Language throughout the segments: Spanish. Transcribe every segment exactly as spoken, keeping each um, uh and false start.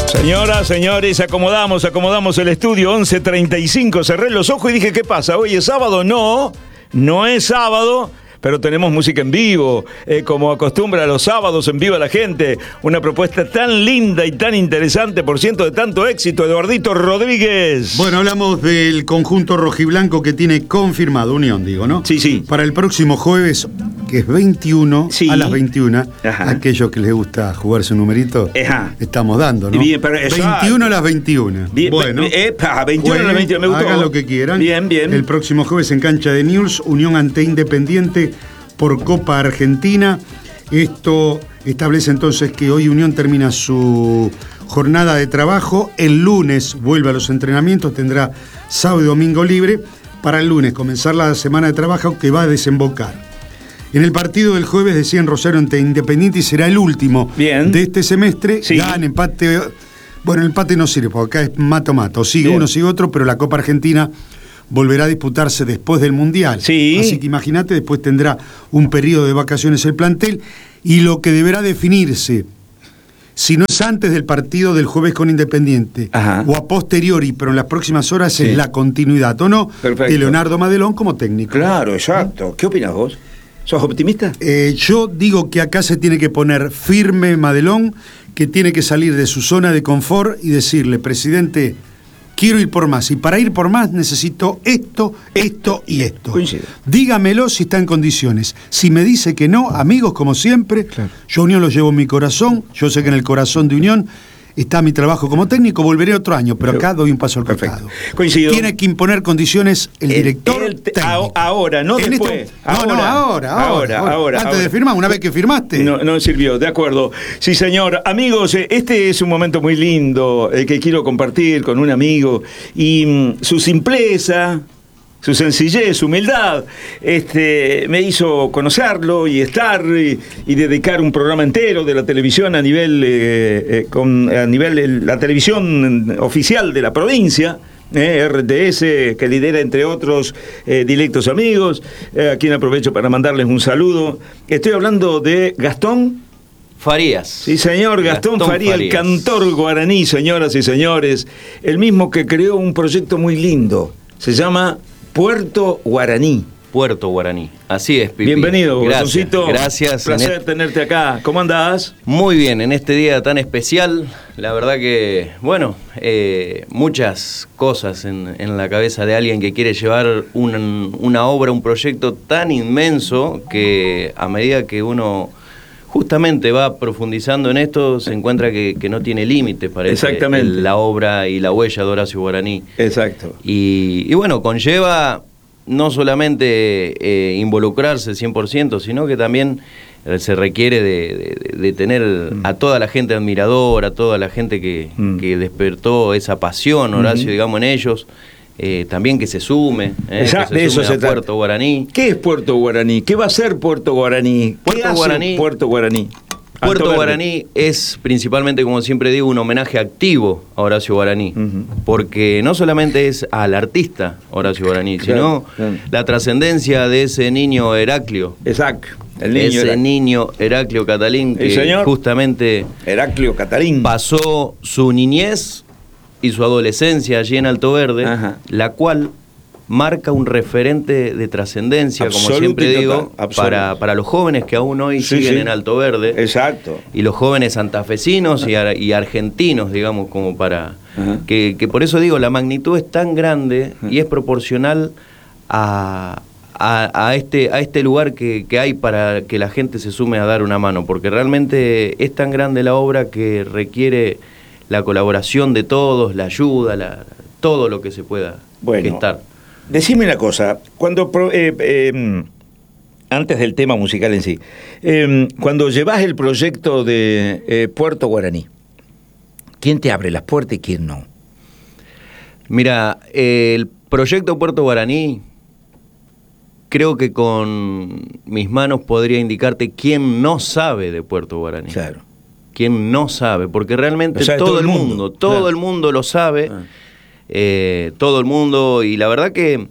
Señoras, señores, acomodamos, acomodamos el estudio, once treinta y cinco, cerré los ojos y dije, ¿qué pasa? ¿Hoy es sábado? No, no es sábado, pero tenemos música en vivo, eh, como acostumbra los sábados en vivo a la gente. Una propuesta tan linda y tan interesante, por ciento de tanto éxito, Eduardito Rodríguez. Bueno, hablamos del conjunto rojiblanco que tiene confirmado, Unión, digo, ¿no? Sí, sí. Para el próximo jueves, que es veintiuno, sí, a las veintiuna, ajá, aquellos que les gusta jugarse un numerito, ajá, estamos dando, ¿no? Bien, pero eso, veintiuno a las veintiuna. Bien, bueno, eh, veintiuno a las veintiuna, me gustó. Hagan lo que quieran. Bien, bien. El próximo jueves en cancha de Newell's, Unión ante Independiente por Copa Argentina. Esto establece entonces que hoy Unión termina su jornada de trabajo. El lunes vuelve a los entrenamientos, tendrá sábado y domingo libre. Para el lunes comenzar la semana de trabajo que va a desembocar en el partido del jueves, decía en Rosario ante Independiente, y será el último bien de este semestre. Sí. Gana, empate. Bueno, el empate no sirve, porque acá es mato-mato. Sigue bien uno, sigue otro, pero la Copa Argentina volverá a disputarse después del Mundial. Sí. Así que imagínate, después tendrá un periodo de vacaciones el plantel, y lo que deberá definirse, si no es antes del partido del jueves con Independiente, ajá, o a posteriori, pero en las próximas horas, sí, es la continuidad, ¿o no? Perfecto. De Leonardo Madelón como técnico. Claro, exacto. ¿Qué opinas vos? ¿Sos optimista? Eh, yo digo que acá se tiene que poner firme Madelón, que tiene que salir de su zona de confort y decirle, presidente, quiero ir por más, y para ir por más necesito esto, esto y esto. Coincido. Dígamelo si está en condiciones. Si me dice que no, amigos, como siempre, claro, yo Unión lo llevo en mi corazón, yo sé que en el corazón de Unión está mi trabajo como técnico, volveré otro año, pero acá doy un paso al costado. Coincido. Tiene que imponer condiciones el, el director el te, técnico. Ahora, no en después. Este, no, ahora, no, ahora, ahora, ahora, ahora, ahora. Antes ahora. de firmar, una vez que firmaste. No, no sirvió, de acuerdo. Sí, señor. Amigos, este es un momento muy lindo eh, que quiero compartir con un amigo. Y mm, su simpleza, su sencillez, su humildad, este, me hizo conocerlo y estar y, y dedicar un programa entero de la televisión a nivel, eh, eh, con, a nivel eh, la televisión oficial de la provincia, eh, R T S, que lidera entre otros eh, directos amigos, eh, a quien aprovecho para mandarles un saludo. Estoy hablando de Gastón Farías. Sí, señor, Gastón, Gastón Farías, Farías, el cantor guaraní, señoras y señores, el mismo que creó un proyecto muy lindo, se llama Puerto Guaraní. Puerto Guaraní, así es, Pipi. Bienvenido, gracias, gracias. Placer este... tenerte acá. ¿Cómo andás? Muy bien, en este día tan especial. La verdad que, bueno, eh, muchas cosas en, en la cabeza de alguien que quiere llevar un, una obra, un proyecto tan inmenso que a medida que uno justamente va profundizando en esto, se encuentra que, que no tiene límites, parece. Exactamente. El, la obra y la huella de Horacio Guaraní. Exacto. Y, y bueno, conlleva no solamente eh, involucrarse cien por ciento, sino que también se requiere de, de, de tener mm. a toda la gente admiradora, a toda la gente que, mm. que despertó esa pasión, Horacio, mm-hmm. digamos, en ellos. Eh, también que se sume, eh, Esa, que se de eso sume se a trata. Puerto Guaraní. ¿Qué es Puerto Guaraní? ¿Qué va a ser Puerto Guaraní? Puerto ¿Qué hace Guaraní, Puerto Guaraní? Puerto Alto Guaraní Verde. Es principalmente, como siempre digo, un homenaje activo a Horacio Guaraní, uh-huh. porque no solamente es al artista Horacio Guaraní, claro, sino claro. la trascendencia de ese niño Heraclio. Exacto. El niño ese Heraclio. niño Heraclio Catalín, que justamente Heraclio Catalín pasó su niñez y su adolescencia allí en Alto Verde, ajá. la cual marca un referente de trascendencia, como siempre digo, para, para los jóvenes que aún hoy sí, siguen sí. en Alto Verde. Exacto. Y los jóvenes santafesinos y, ar, y argentinos, digamos, como para... Que, que por eso digo, la magnitud es tan grande ajá. y es proporcional a, a, a, este, a este lugar que, que hay para que la gente se sume a dar una mano, porque realmente es tan grande la obra que requiere la colaboración de todos, la ayuda, la, todo lo que se pueda bueno, gestar. Decime una cosa, cuando eh, eh, antes del tema musical en sí, eh, cuando llevas el proyecto de eh, Puerto Guaraní, ¿quién te abre las puertas y quién no? Mira, eh, el proyecto Puerto Guaraní, creo que con mis manos podría indicarte quién no sabe de Puerto Guaraní. Claro. Quién no sabe, porque realmente todo, todo el mundo, mundo todo claro. el mundo lo sabe. Ah. Eh, todo el mundo, y la verdad que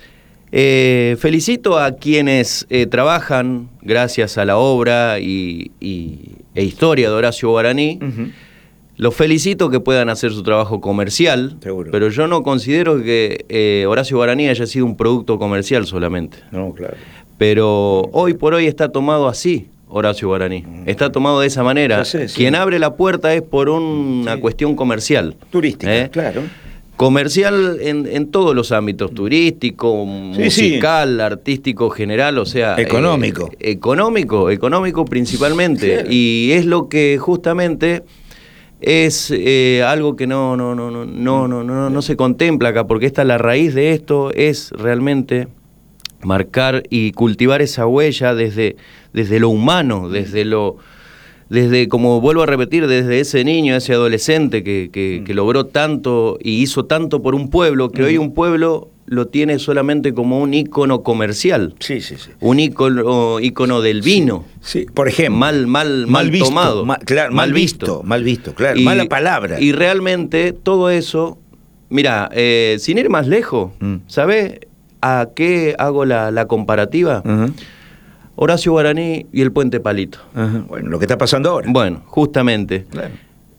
eh, felicito a quienes eh, trabajan gracias a la obra y, y, e historia de Horacio Guaraní, uh-huh. Los felicito que puedan hacer su trabajo comercial, Seguro. pero yo no considero que eh, Horacio Guaraní haya sido un producto comercial solamente. No, claro. Pero hoy por hoy está tomado así, Horacio Guaraní. Está tomado de esa manera. Ya sé, sí. Quien abre la puerta es por una Sí. cuestión comercial. Turística, ¿eh? claro. Comercial en, en todos los ámbitos, turístico, Sí, sí. musical, artístico, general, o sea... Económico. eh, económico, económico principalmente. Claro. Y es lo que justamente es eh, algo que no, no, no, no, no, no, no, no se contempla acá, porque esta la raíz de esto es realmente marcar y cultivar esa huella desde, desde lo humano, desde lo... Desde, como vuelvo a repetir, desde ese niño, ese adolescente que, que, que logró tanto y hizo tanto por un pueblo, que hoy un pueblo lo tiene solamente como un ícono comercial. Sí, sí, sí. Un ícono, ícono del vino. Sí, por ejemplo. Mal, mal, mal, mal visto, tomado. ma- claro, mal, visto, mal visto, claro. Y- Mala palabra. Y realmente todo eso, mira, eh, sin ir más lejos, Mm. ¿sabés a qué hago la, la comparativa? Ajá, Horacio Guaraní y el Puente Palito. ajá. Bueno, lo que está pasando ahora. Bueno, justamente. Claro.